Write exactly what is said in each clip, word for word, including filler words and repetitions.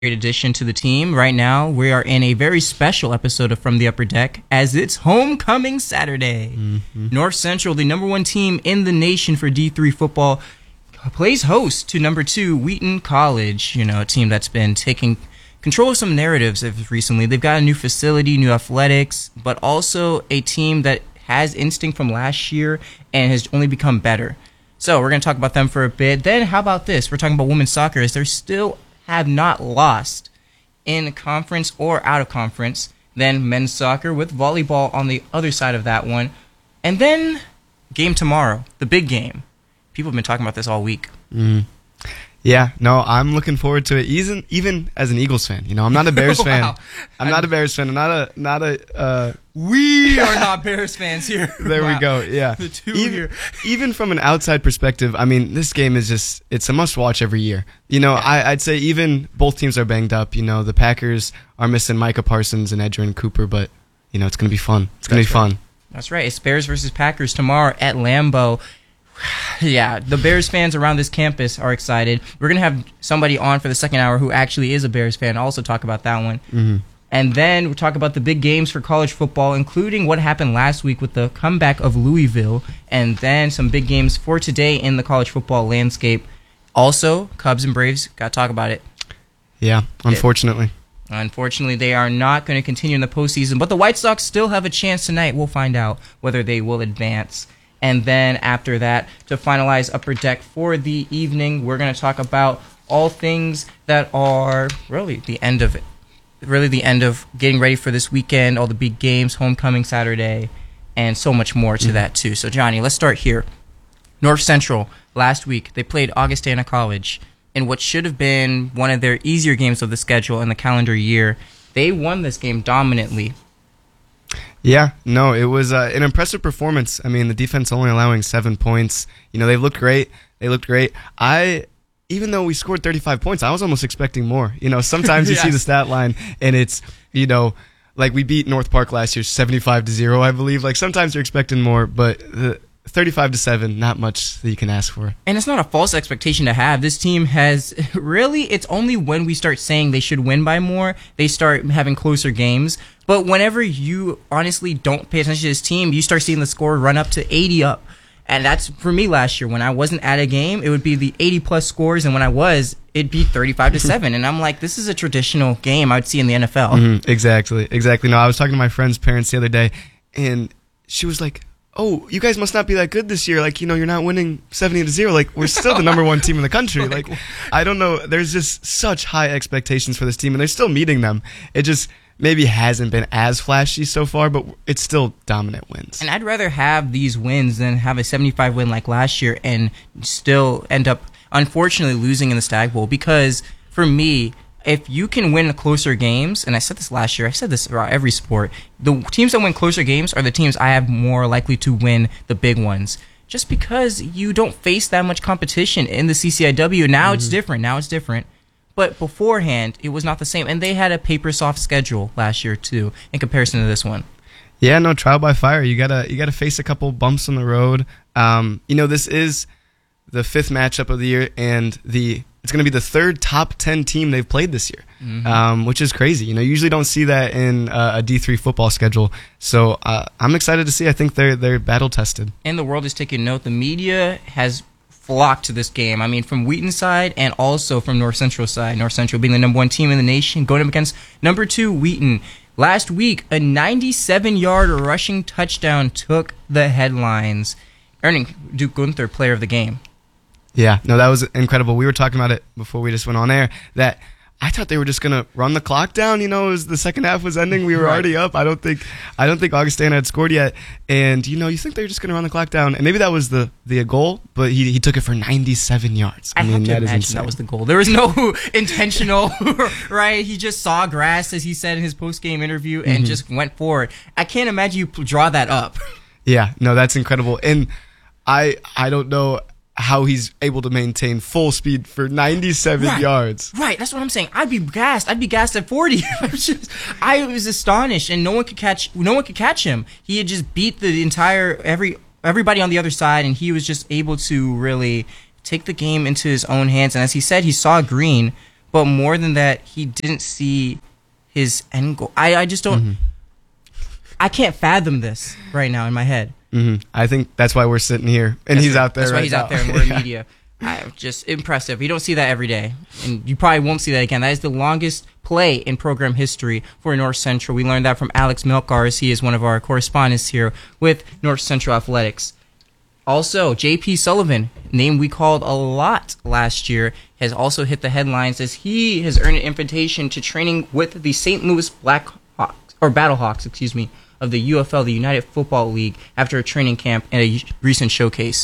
Great addition to the team. Right now, we are in a very special episode of From the Upper Deck as it's Homecoming Saturday. Mm-hmm. North Central, the number one team in the nation for D three football, plays host to number two Wheaton College. You know, a team that's been taking control of some narratives recently. They've got a new facility, new athletics, but also a team that has instinct from last year and has only become better. So we're going to talk about them for a bit. Then how about this? We're talking about women's soccer as they're still have not lost in conference or out of conference. Then men's soccer with volleyball on the other side of that one. And then game tomorrow, the big game. People have been talking about this all week. Mm. Yeah, no, I'm looking forward to it. Even even as an Eagles fan, you know, I'm not a Bears wow. fan. I'm, I'm not a Bears fan. I'm not a not a. Uh, we are not Bears fans here. There wow. we go. Yeah, the two even, here. Even from an outside perspective, I mean, this game is just it's a must watch every year. You know, yeah. I, I'd say even both teams are banged up. You know, the Packers are missing Micah Parsons and Edgerrin Cooper, but you know, it's gonna be fun. It's gonna That's be right. fun. That's right. It's Bears versus Packers tomorrow at Lambeau. Yeah, the Bears fans around this campus are excited. We're going to have somebody on for the second hour who actually is a Bears fan, also talk about that one. Mm-hmm. And then we'll talk about the big games for college football, including what happened last week with the comeback of Louisville, and then some big games for today in the college football landscape. Also, Cubs and Braves, got to talk about it. Yeah, unfortunately. It, unfortunately, they are not going to continue in the postseason, but the White Sox still have a chance tonight. We'll find out whether they will advance. And then after that, to finalize Upper Deck for the evening, we're going to talk about all things that are really the end of it. Really the end of getting ready for this weekend, all the big games, Homecoming Saturday, and so much more to mm-hmm. that too. So Johnny, let's start here. North Central, last week, they played Augustana College in what should have been one of their easier games of the schedule in the calendar year. They won this game dominantly. Yeah, no, it was uh, an impressive performance. I mean, the defense only allowing seven points. You know, they looked great. They looked great. I, even though we scored thirty-five points, I was almost expecting more. You know, sometimes you yes. see the stat line and it's, you know, like we beat North Park last year seventy-five to zero, I believe. Like sometimes you're expecting more, but the thirty-five to seven, not much that you can ask for. And it's not a false expectation to have. This team has really, it's only when we start saying they should win by more, they start having closer games. But whenever you honestly don't pay attention to this team, you start seeing the score run up to eighty up. And that's for me last year. When I wasn't at a game, it would be the eighty plus scores. And when I was, it'd be thirty-five to seven. And I'm like, this is a traditional game I would see in the N F L. Mm-hmm. Exactly. Exactly. No, I was talking to my friend's parents the other day, and she was like, oh, you guys must not be that good this year. Like, you know, you're not winning seventy to zero. Like, we're still the number one team in the country. Like, I don't know. There's just such high expectations for this team, and they're still meeting them. It just maybe hasn't been as flashy so far, but it's still dominant wins. And I'd rather have these wins than have a seventy-five win like last year and still end up, unfortunately, losing in the Stag Bowl. Because, for me, if you can win closer games, and I said this last year, I said this about every sport, the teams that win closer games are the teams I have more likely to win the big ones. Just because you don't face that much competition in the C C I W. Now mm-hmm. it's different. Now it's different. But beforehand, it was not the same. And they had a paper soft schedule last year, too, in comparison to this one. Yeah, no, trial by fire. You gotta you gotta face a couple bumps on the road. Um, you know, this is the fifth matchup of the year, and the it's going to be the third top ten team they've played this year, mm-hmm. um, which is crazy. You know, you usually don't see that in uh, a D three football schedule. So uh, I'm excited to see. I think they're they're battle tested. And the world is taking note. The media has flocked to this game. I mean, from Wheaton's side and also from North Central's side. North Central being the number one team in the nation, going up against number two Wheaton. Last week, a ninety-seven yard rushing touchdown took the headlines, earning Duke Gunther player of the game. Yeah, no, that was incredible. We were talking about it before we just went on air, that I thought they were just going to run the clock down, you know, as the second half was ending. We were right. already up. I don't think I don't think Augustana had scored yet. And, you know, you think they were just going to run the clock down. And maybe that was the, the goal, but he he took it for ninety-seven yards. I, I mean, have to that imagine is that was the goal. There was no intentional, right? He just saw grass, as he said in his post-game interview, and mm-hmm. just went for it. I can't imagine you draw that up. Yeah, no, that's incredible. And I I don't know how he's able to maintain full speed for ninety-seven right. yards. Right, that's what I'm saying. I'd be gassed. I'd be gassed at forty. I was just, I was astonished, and no one could catch. No one could catch him. He had just beat the entire every everybody on the other side, and he was just able to really take the game into his own hands. And as he said, he saw green, but more than that, he didn't see his end goal. I, I just don't. Mm-hmm. I can't fathom this right now in my head. Mm-hmm. I think that's why we're sitting here, and that's he's right. out there. That's right why he's now. out there, and we're in yeah. media. I, just impressive. You don't see that every day, and you probably won't see that again. That is the longest play in program history for North Central. We learned that from Alex Melkars. He is one of our correspondents here with North Central Athletics. Also, J P Sullivan, name we called a lot last year, has also hit the headlines as he has earned an invitation to training with the Saint Louis Blackhawks, or Battlehawks, excuse me, of the U F L, the United Football League, after a training camp and a recent showcase.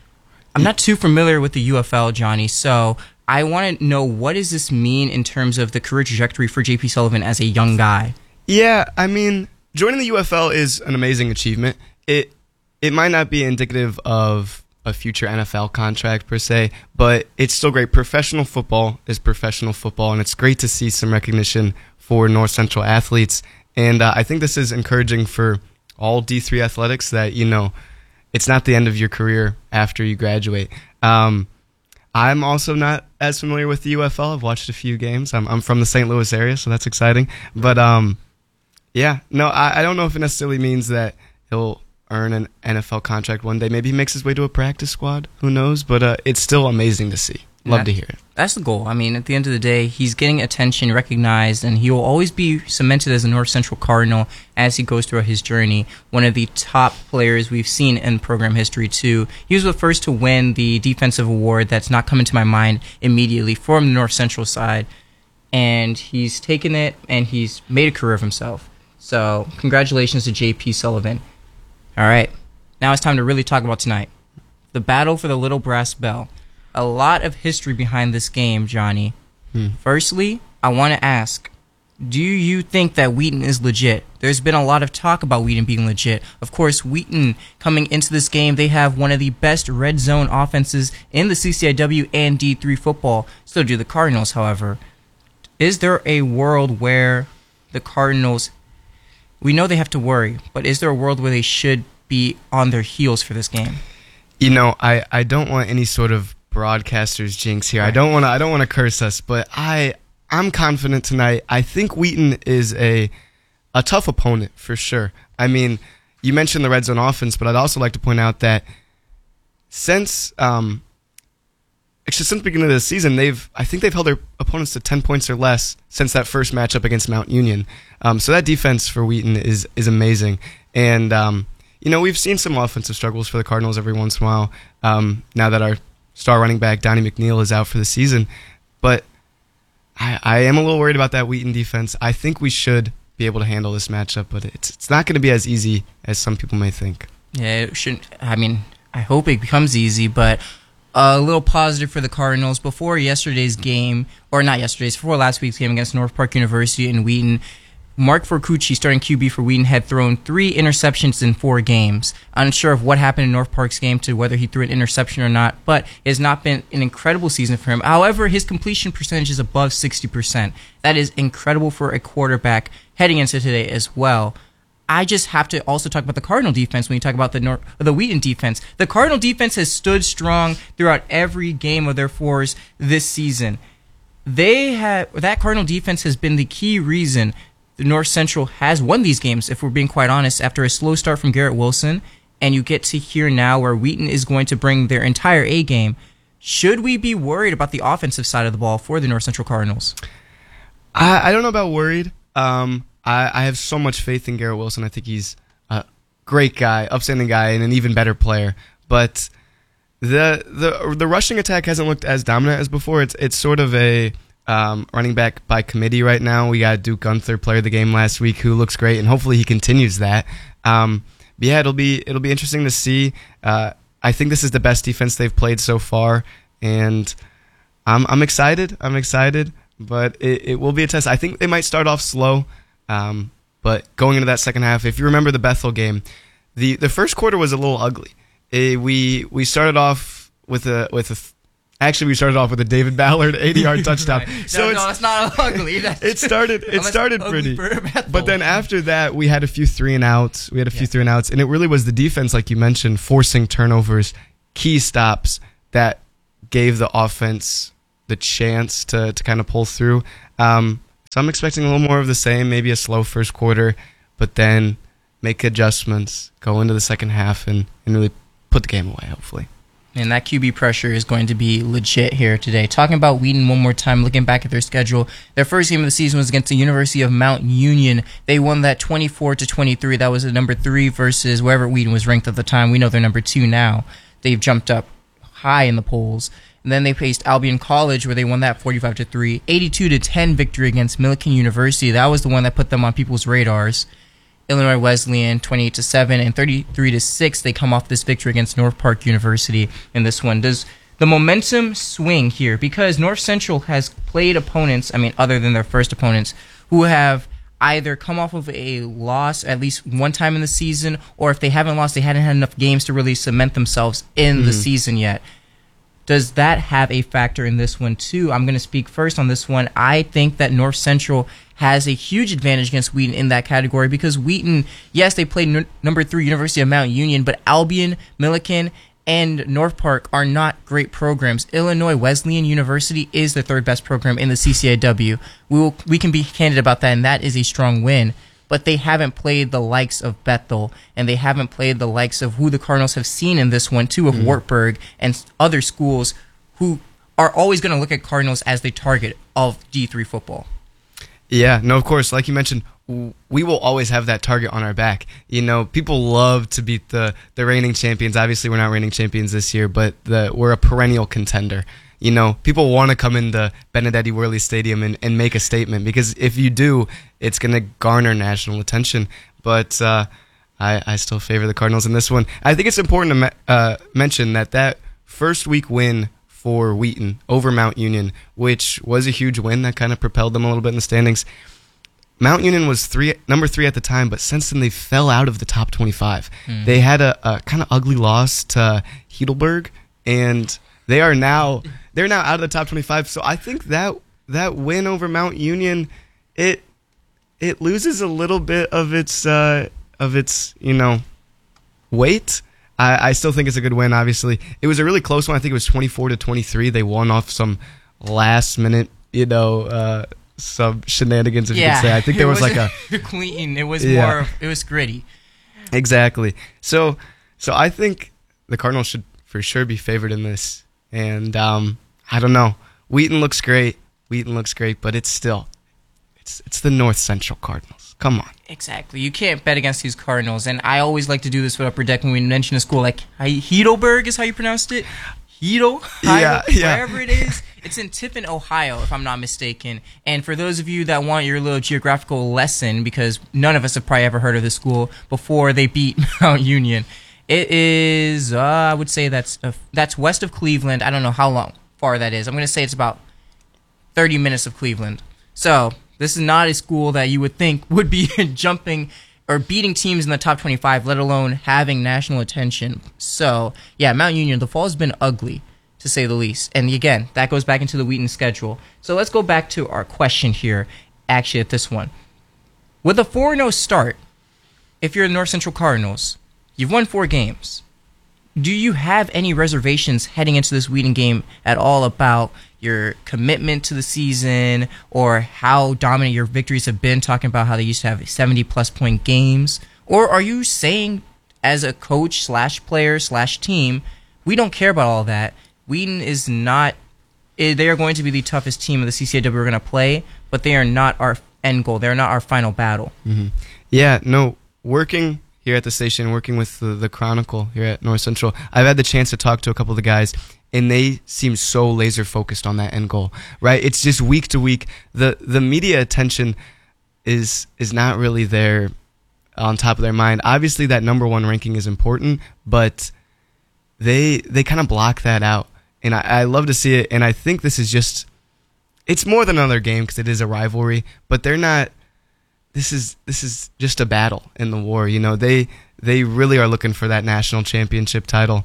I'm not too familiar with the U F L, Johnny, so I want to know, what does this mean in terms of the career trajectory for J P Sullivan as a young guy? Yeah, I mean, joining the U F L is an amazing achievement. It it might not be indicative of a future N F L contract per se, but it's still great. Professional football is professional football, and it's great to see some recognition for North Central athletes. And uh, I think this is encouraging for all D three athletics that, you know, it's not the end of your career after you graduate. Um, I'm also not as familiar with the U F L. I've watched a few games. I'm, I'm from the Saint Louis area, so that's exciting. But um, yeah, no, I, I don't know if it necessarily means that he'll earn an N F L contract one day. Maybe he makes his way to a practice squad. Who knows? But uh, it's still amazing to see. Love that, to hear it. That's the goal. I mean, at the end of the day, he's getting attention, recognized, and he will always be cemented as a North Central Cardinal as he goes through his journey. One of the top players we've seen in program history, too. He was the first to win the defensive award that's not coming to my mind immediately from the North Central side. And he's taken it, and he's made a career of himself. So, congratulations to J P Sullivan. All right. Now it's time to really talk about tonight. The battle for the Little Brass Bell. A lot of history behind this game, Johnny. Hmm. Firstly, I want to ask, do you think that Wheaton is legit? There's been a lot of talk about Wheaton being legit. Of course, Wheaton, coming into this game, they have one of the best red zone offenses in the C C I W and D three football. So do the Cardinals, however. Is there a world where the Cardinals, we know they have to worry, but is there a world where they should be on their heels for this game? You know, I, I don't want any sort of broadcaster's jinx here. Right. I don't want to I don't want to curse us, but I I'm confident tonight. I think Wheaton is a a tough opponent for sure. I mean, you mentioned the red zone offense, but I'd also like to point out that since um actually since the beginning of the season, they've I think they've held their opponents to ten points or less since that first matchup against Mount Union. Um, so that defense for Wheaton is is amazing. And um, you know, we've seen some offensive struggles for the Cardinals every once in a while. Um, now that our star running back Donnie McNeil is out for the season, but I, I am a little worried about that Wheaton defense. I think we should be able to handle this matchup, but it's it's not going to be as easy as some people may think. Yeah, it shouldn't. I mean, I hope it becomes easy, but a little positive for the Cardinals. Before yesterday's game, or not yesterday's, before last week's game against North Park University in Wheaton, Mark Forcucci, starting Q B for Wheaton, had thrown three interceptions in four games. Unsure of what happened in North Park's game to whether he threw an interception or not, but it has not been an incredible season for him. However, his completion percentage is above sixty percent. That is incredible for a quarterback heading into today as well. I just have to also talk about the Cardinal defense when you talk about the North, the Wheaton defense. The Cardinal defense has stood strong throughout every game of their fours this season. They have that Cardinal defense has been the key reason the North Central has won these games, if we're being quite honest, after a slow start from Garrett Wilson. And you get to hear now where Wheaton is going to bring their entire A game. Should we be worried about the offensive side of the ball for the North Central Cardinals? I, I don't know about worried. Um, I, I have so much faith in Garrett Wilson. I think he's a great guy, upstanding guy, and an even better player. But the the the rushing attack hasn't looked as dominant as before. It's it's sort of a Um, running back by committee right now. We got Duke Gunther, player of the game last week, who looks great, and hopefully he continues that. Um, but yeah, it'll be it'll be interesting to see. Uh, I think this is the best defense they've played so far, and I'm I'm excited. I'm excited, but it, it will be a test. I think they might start off slow, um, but going into that second half, if you remember the Bethel game, the the first quarter was a little ugly. It, we we started off with a with a Actually, we started off with a David Ballard eighty-yard touchdown. Right. So no, it's, no, it's not ugly. That's it started. It started pretty, but then after that, we had a few three and outs. We had a few yeah. three and outs, and it really was the defense, like you mentioned, forcing turnovers, key stops that gave the offense the chance to to kind of pull through. Um, so I'm expecting a little more of the same, maybe a slow first quarter, but then make adjustments, go into the second half, and, and really put the game away, hopefully. And that Q B pressure is going to be legit here today. Talking about Wheaton one more time, looking back at their schedule, their first game of the season was against the University of Mount Union. They won that twenty-four to twenty-three. That was the number three versus wherever Wheaton was ranked at the time. We know they're number two now. They've jumped up high in the polls. And then they faced Albion College, where they won that forty-five to three. eighty-two to ten victory against Millikin University. That was the one that put them on people's radars. Illinois Wesleyan, twenty-eight to seven, and thirty-three to six. They come off this victory against North Park University in this one. Does the momentum swing here? Because North Central has played opponents, I mean, other than their first opponents, who have either come off of a loss at least one time in the season, or if they haven't lost, they hadn't had enough games to really cement themselves in mm-hmm. the season yet. Does that have a factor in this one, too? I'm going to speak first on this one. I think that North Central has a huge advantage against Wheaton in that category because Wheaton, yes, they played n- number three University of Mount Union, but Albion, Millikin, and North Park are not great programs. Illinois Wesleyan University is the third best program in the C C A W. We will, we can be candid about that, and that is a strong win. But they haven't played the likes of Bethel, and they haven't played the likes of who the Cardinals have seen in this one, too, of mm. Wartburg and other schools who are always going to look at Cardinals as the target of D three football. Yeah, no, of course, like you mentioned, we will always have that target on our back. You know, people love to beat the, the reigning champions. Obviously, we're not reigning champions this year, but the, we're a perennial contender. You know, people want to come into Benedetti Worley Stadium and, and make a statement because if you do, it's going to garner national attention. But uh, I, I still favor the Cardinals in this one. I think it's important to me- uh, mention that that first week win for Wheaton over Mount Union, which was a huge win that kind of propelled them a little bit in the standings. Mount Union was three, number three at the time, but since then they fell out of the top twenty-five. Mm. They had a, a kind of ugly loss to Heidelberg, and they are now they're now out of the top twenty-five. So I think that that win over Mount Union, it it loses a little bit of its uh, of its you know weight. I, I still think it's a good win. Obviously, it was a really close one. I think it was twenty-four to twenty-three. They won off some last minute you know uh, some shenanigans, if yeah, you could say. I think there was, was like a clean. It was yeah. more. It was gritty. Exactly. So so I think the Cardinals should for sure be favored in this. And um, I don't know. Wheaton looks great. Wheaton looks great, but it's still, it's it's the North Central Cardinals. Come on. Exactly. You can't bet against these Cardinals. And I always like to do this with Upper Deck when we mention a school like Heidelberg is how you pronounced it. Heidel, yeah, yeah. Wherever it is. It's in Tiffin, Ohio, if I'm not mistaken. And for those of you that want your little geographical lesson, because none of us have probably ever heard of this school before they beat Mount Union. It is, uh, I would say that's uh, that's west of Cleveland. I don't know how long far that is. I'm going to say it's about thirty minutes of Cleveland. So this is not a school that you would think would be jumping or beating teams in the top twenty-five, let alone having national attention. So, yeah, Mount Union, the fall has been ugly, to say the least. And again, that goes back into the Wheaton schedule. So let's go back to our question here, actually, at this one. With a four and oh start, if you're the North Central Cardinals, you've won four games. Do you have any reservations heading into this Wheaton game at all about your commitment to the season or how dominant your victories have been, talking about how they used to have seventy-plus point games? Or are you saying, as a coach slash player slash team, we don't care about all that. Wheaton is not, they are going to be the toughest team of the C C A W we're going to play, but they are not our end goal. They're not our final battle. Mm-hmm. Yeah, no, working here at the station, working with the, the Chronicle here at North Central, I've had the chance to talk to a couple of the guys, and they seem so laser focused on that end goal, right? It's just week to week. The the media attention is is not really there on top of their mind. Obviously, that number one ranking is important, but they they kind of block that out. And I, I love to see it, and I think this is just, it's more than another game because it is a rivalry, but they're not, this is this is just a battle in the war. You know, they they really are looking for that national championship title,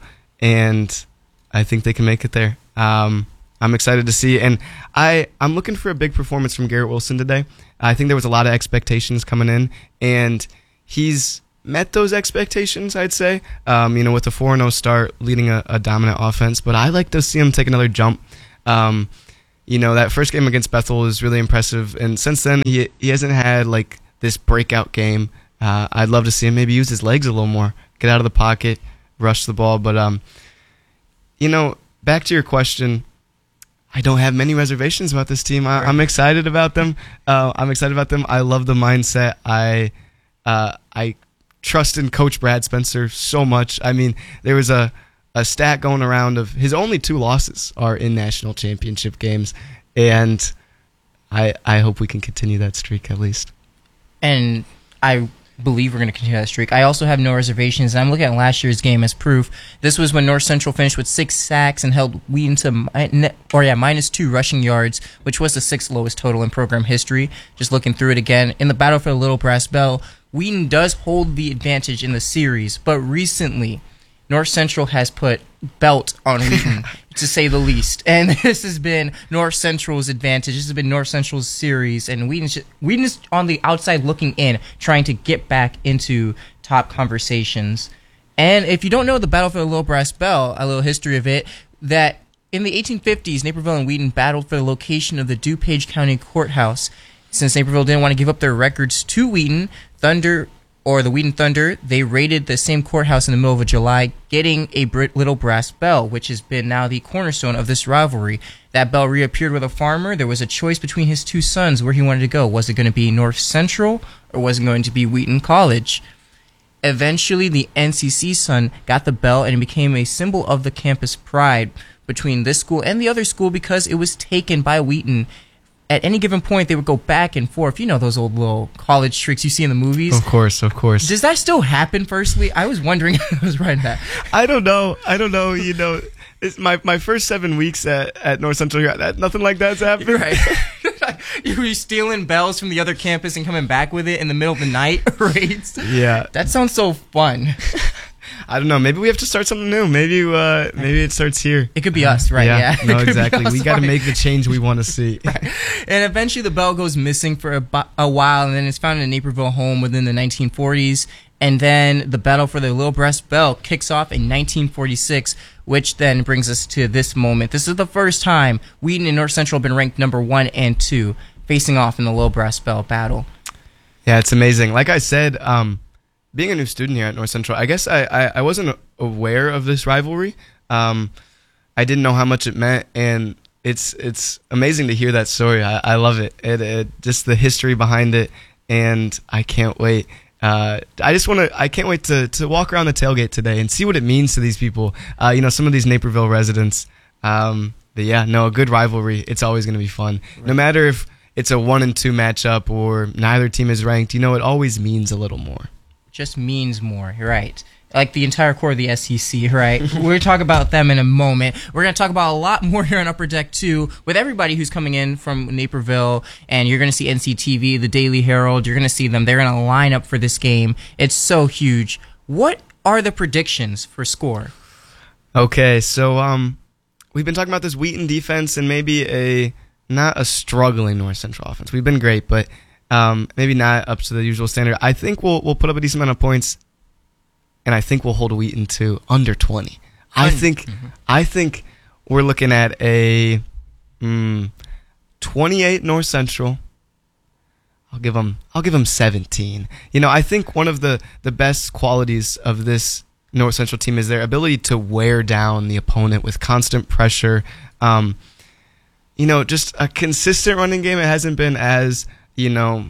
and I think they can make it there. Um, I'm excited to see, and I, I'm looking for a big performance from Garrett Wilson today. I think there was a lot of expectations coming in, and he's met those expectations, I'd say, um, you know, with a four and oh start, leading a, a dominant offense. But I like to see him take another jump. Um, you know, that first game against Bethel was really impressive, and since then he he hasn't had like this breakout game. Uh, I'd love to see him maybe use his legs a little more, get out of the pocket, rush the ball. But um, you know, back to your question. I don't have many reservations about this team. I, I'm excited about them. Uh, I'm excited about them. I love the mindset. I uh, I trust in Coach Brad Spencer so much. I mean, there was a, a stat going around of his only two losses are in national championship games, and I I hope we can continue that streak at least. And I believe we're going to continue that streak. I also have no reservations, and I'm looking at last year's game as proof. This was when North Central finished with six sacks and held Wheaton to or yeah minus two rushing yards, which was the sixth lowest total in program history. Just looking through it again, in the battle for the Little Brass Bell, Wheaton does hold the advantage in the series, but recently North Central has put belt on Wheaton, to say the least. And this has been North Central's advantage. This has been North Central's series, and Wheaton's, Wheaton is on the outside looking in, trying to get back into top conversations. And if you don't know the Battle for the Little Brass Bell, a little history of it, that in the eighteen fifties, Naperville and Wheaton battled for the location of the DuPage County Courthouse. Since Naperville didn't want to give up their records to Wheaton, Thunder or the Wheaton Thunder, they raided the same courthouse in the middle of July, getting a Little Brass Bell, which has been now the cornerstone of this rivalry. That bell reappeared with a farmer. There was a choice between his two sons where he wanted to go. Was it going to be North Central or was it going to be Wheaton College? Eventually, the N C C son got the bell, and it became a symbol of the campus pride between this school and the other school because it was taken by Wheaton. At any given point, they would go back and forth. You know those old little college tricks you see in the movies? Of course, of course. Does that still happen, firstly? I was wondering. I was writing that. I don't know. I don't know. You know, it's my, my first seven weeks at, at North Central, that, nothing like that's happened. Right. You were stealing bells from the other campus and coming back with it in the middle of the night, right? Yeah. That sounds so fun. I don't know. Maybe we have to start something new. Maybe uh, maybe it starts here. It could be us, right? Yeah. yeah. No, exactly. We got to make the change we want to see. Right. And eventually the bell goes missing for a, a while, and then it's found in a Naperville home within the nineteen forties. And then the battle for the Little Brass Bell kicks off in nineteen forty-six, which then brings us to this moment. This is the first time Wheaton and North Central have been ranked number one and two, facing off in the Little Brass Bell battle. Yeah, it's amazing. Like I said, um, being a new student here at North Central, I guess I, I, I wasn't aware of this rivalry. Um, I didn't know how much it meant, and it's it's amazing to hear that story. I, I love it. It, it. Just the history behind it, and I can't wait. Uh, I just want to. I can't wait to to walk around the tailgate today and see what it means to these people. Uh, you know, some of these Naperville residents. Um, but yeah, no, a good rivalry. It's always going to be fun, right. No matter if it's a one and two matchup or neither team is ranked. You know, it always means a little more. Just means more, right? Like the entire core of the S E C, right? We'll talk about them in a moment. We're going to talk about a lot more here on Upper Deck two with everybody who's coming in from Naperville, and you're going to see N C T V, the Daily Herald. You're going to see them. They're going to line up for this game. It's so huge. What are the predictions for score? Okay, so um, we've been talking about this Wheaton defense and maybe a not a struggling North Central offense. We've been great, but Um, maybe not up to the usual standard. I think we'll we'll put up a decent amount of points, and I think we'll hold Wheaton to under twenty. I think mm-hmm. I think we're looking at a mm, twenty-eight North Central. I'll give them I'll give them seventeen. You know, I think one of the the best qualities of this North Central team is their ability to wear down the opponent with constant pressure. Um, you know, just a consistent running game. It hasn't been as You know,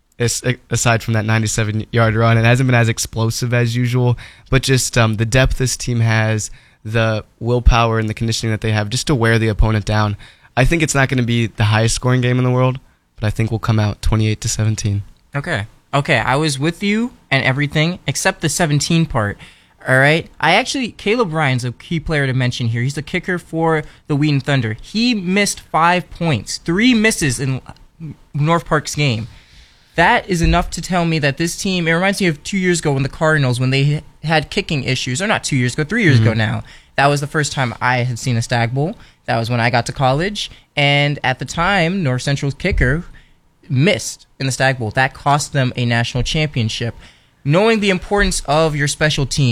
aside from that ninety-seven-yard run, it hasn't been as explosive as usual. But just um, the depth this team has, the willpower and the conditioning that they have, just to wear the opponent down. I think it's not going to be the highest scoring game in the world, but I think we'll come out twenty-eight to seventeen. Okay. Okay, I was with you and everything except the seventeen part. All right. I actually, Caleb Ryan's a key player to mention here. He's the kicker for the Wheaton Thunder. He missed five points, three misses in North Park's game. That is enough to tell me that this team, it reminds me of two years ago when the Cardinals, when they had kicking issues, or not two years ago, three years mm-hmm. ago now. That was the first time I had seen a Stag Bowl. That was when I got to college. And at the time, North Central's kicker missed in the Stag Bowl. That cost them a national championship. Knowing the importance of your special teams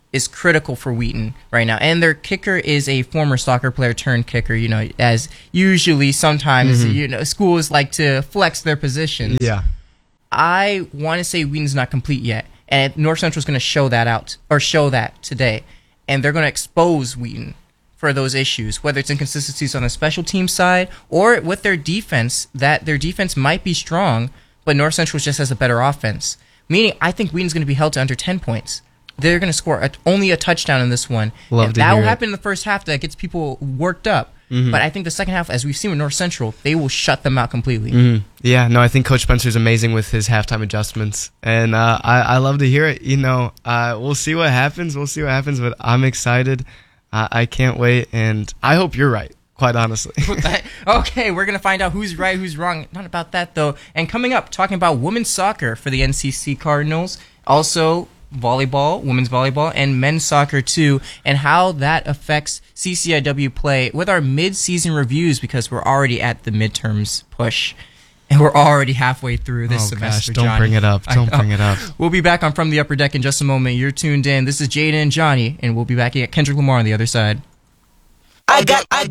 is critical for Wheaton right now. And their kicker is a former soccer player turned kicker, you know, as usually sometimes, mm-hmm. you know, schools like to flex their positions. Yeah. I want to say Wheaton's not complete yet. And North Central's going to show that out, or show that today. And they're going to expose Wheaton for those issues, whether it's inconsistencies on the special team side or with their defense, that their defense might be strong, but North Central just has a better offense. Meaning, I think Wheaton's going to be held to under ten points. They're going to score a, only a touchdown in this one. Love and to that hear will it. happen in the first half. That gets people worked up. Mm-hmm. But I think the second half, as we've seen with North Central, they will shut them out completely. Mm-hmm. Yeah, no, I think Coach Spencer's amazing with his halftime adjustments. And uh, I, I love to hear it. You know, uh, we'll see what happens. We'll see what happens. But I'm excited. Uh, I can't wait. And I hope you're right, quite honestly. Okay, we're going to find out who's right, who's wrong. Not about that, though. And coming up, talking about women's soccer for the N C C Cardinals. Also, volleyball, women's volleyball, and men's soccer too, and how that affects C C I W play with our mid-season reviews, because we're already at the midterms push, and we're already halfway through this oh, semester. Gosh, don't Johnny. bring it up. Don't bring it up. We'll be back on From the Upper Deck in just a moment. You're tuned in. This is Jaden and Johnny, and we'll be back at Kendrick Lamar on the other side. I got, I